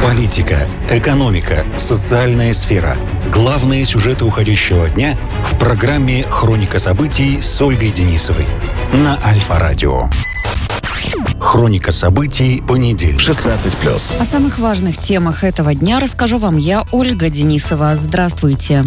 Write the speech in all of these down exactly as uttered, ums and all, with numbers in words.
Политика, экономика, социальная сфера. Главные сюжеты уходящего дня в программе «Хроника событий» с Ольгой Денисовой на Альфа-радио. Хроника событий, понедельник. шестнадцать плюс. О самых важных темах этого дня расскажу вам я, Ольга Денисова. Здравствуйте.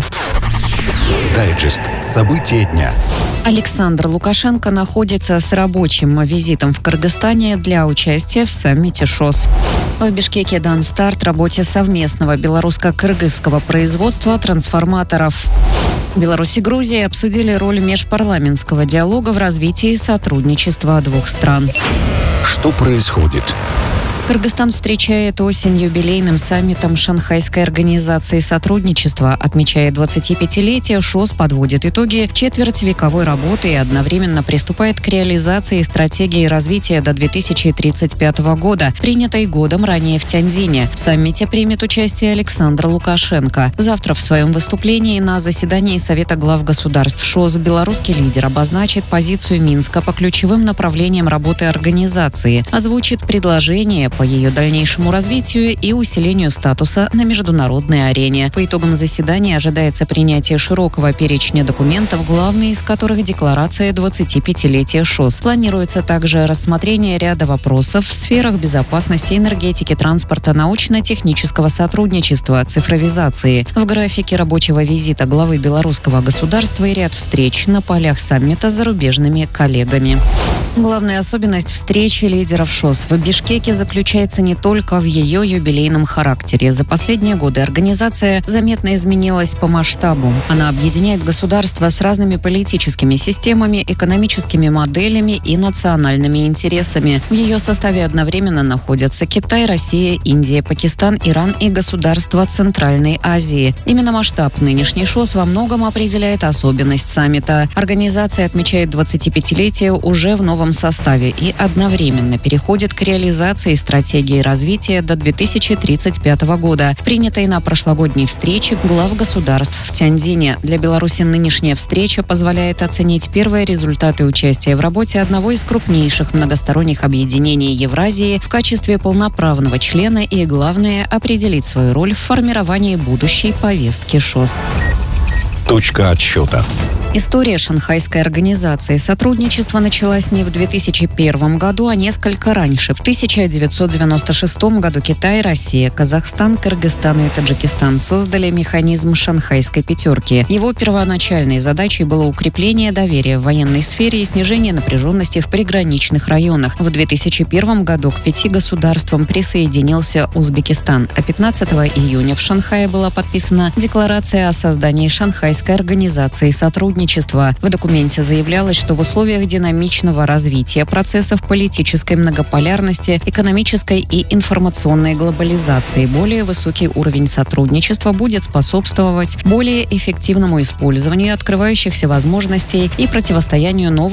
Дайджест. События дня. Александр Лукашенко находится с рабочим визитом в Кыргызстане для участия в саммите ШОС. В Бишкеке дан старт работе совместного белорусско-кыргызского производства трансформаторов. Беларусь и Грузия обсудили роль межпарламентского диалога в развитии сотрудничества двух стран. Что происходит? Кыргызстан встречает осень юбилейным саммитом Шанхайской организации сотрудничества. Отмечая двадцатипятилетие, ШОС подводит итоги четвертьвековой работы и одновременно приступает к реализации стратегии развития до две тысячи тридцать пятого года, принятой годом ранее в Тяньцзине. В саммите примет участие Александр Лукашенко. Завтра в своем выступлении на заседании Совета глав государств ШОС белорусский лидер обозначит позицию Минска по ключевым направлениям работы организации, озвучит предложение по ее дальнейшему развитию и усилению статуса на международной арене. По итогам заседания ожидается принятие широкого перечня документов, главный из которых декларация двадцатипятилетия ШОС. Планируется также рассмотрение ряда вопросов в сферах безопасности, энергетики, транспорта, научно-технического сотрудничества, цифровизации. В графике рабочего визита главы белорусского государства и ряд встреч на полях саммита с зарубежными коллегами. Главная особенность встречи лидеров ШОС в Бишкеке заключается не только в ее юбилейном характере. За последние годы организация заметно изменилась по масштабу. Она объединяет государства с разными политическими системами, экономическими моделями и национальными интересами. В ее составе одновременно находятся Китай, Россия, Индия, Пакистан, Иран и государства Центральной Азии. Именно масштаб нынешней ШОС во многом определяет особенность саммита. Организация отмечает двадцатипятилетие уже в новом составе и одновременно переходит к реализации стратегии развития до две тысячи тридцать пятого года, принятой на прошлогодней встрече глав государств в Тяньцзине. Для Беларуси нынешняя встреча позволяет оценить первые результаты участия в работе одного из крупнейших многосторонних объединений Евразии в качестве полноправного члена и, главное, определить свою роль в формировании будущей повестки ШОС. Точка отсчета. История Шанхайской организации сотрудничества началась не в две тысячи первом году, а несколько раньше. В тысяча девятьсот девяносто шестом году Китай, Россия, Казахстан, Кыргызстан и Таджикистан создали механизм Шанхайской пятерки. Его первоначальной задачей было укрепление доверия в военной сфере и снижение напряженности в приграничных районах. В две тысячи первом году к пяти государствам присоединился Узбекистан, а пятнадцатого июня в Шанхае была подписана декларация о создании Шанхайской организации сотрудничества. В документе заявлялось, что в условиях динамичного развития процессов политической многополярности, экономической и информационной глобализации более высокий уровень сотрудничества будет способствовать более эффективному использованию открывающихся возможностей и противостоянию новым